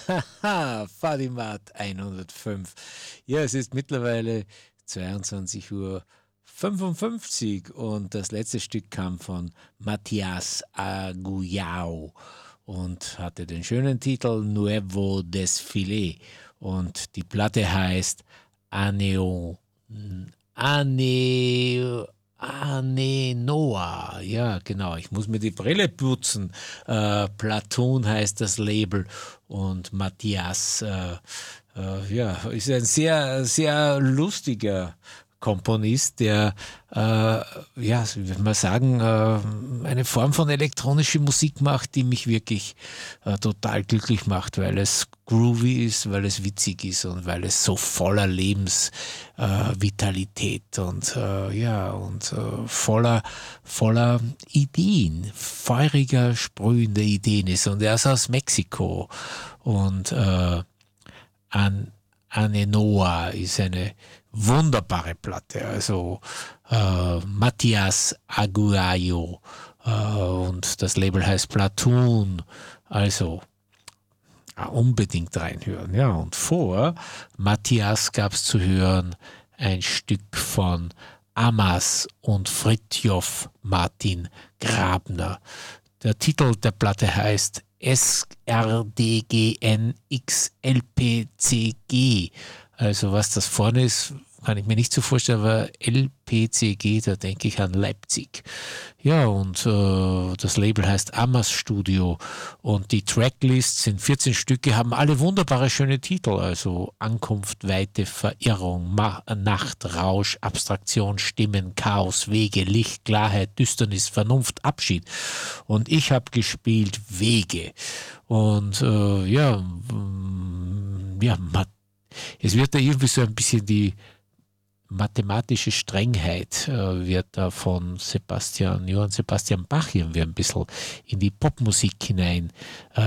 Haha, Fadimat 105. Ja, es ist mittlerweile 22:55 Uhr und das letzte Stück kam von Matthias Aguiao und hatte den schönen Titel Nuevo Desfile und die Platte heißt Aneo, Ane, Noah. Ja, genau. Ich muss mir die Brille putzen. Platoon heißt das Label und Matthias, ja, ist ein sehr, sehr lustiger Komponist, der, ja, wie will man sagen, eine Form von elektronischer Musik macht, die mich wirklich total glücklich macht, weil es groovy ist, weil es witzig ist und weil es so voller Lebensvitalität und ja und voller Ideen, feuriger, sprühender Ideen ist. Und er ist aus Mexiko und An Anenoa ist eine wunderbare Platte. Also Matthias Aguayo und das Label heißt Platoon. Also unbedingt reinhören. Ja, und vor Matthias gab es zu hören ein Stück von Amas und Fritjof Martin Grabner. Der Titel der Platte heißt SRDGNXLPCG. Also was das vorne ist, kann ich mir nicht so vorstellen, aber LPCG, da denke ich an Leipzig. Ja, und das Label heißt Amas Studio und die Tracklist sind 14 Stücke, haben alle wunderbare, schöne Titel, also Ankunft, Weite, Verirrung, Nacht, Rausch, Abstraktion, Stimmen, Chaos, Wege, Licht, Klarheit, Düsternis, Vernunft, Abschied. Und ich habe gespielt Wege. Und ja, ja, es wird da irgendwie so ein bisschen die mathematische Strengheit wird da von Johann Sebastian Bach irgendwie ein bisschen in die Popmusik hinein